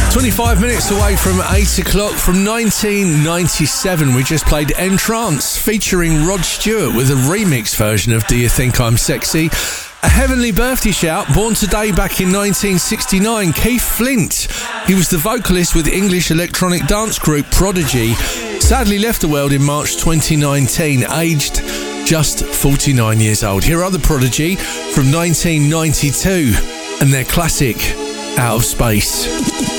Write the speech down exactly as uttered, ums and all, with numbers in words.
twenty-five minutes away from eight o'clock. From nineteen ninety-seven, we just played Entrance featuring Rod Stewart with a remix version of Do You Think I'm Sexy? A heavenly birthday shout, born today back in nineteen sixty-nine, Keith Flint. He was the vocalist with English electronic dance group Prodigy. Sadly left the world in March twenty nineteen, aged just forty-nine years old. Here are the Prodigy from nineteen ninety-two and their classic Out of Space.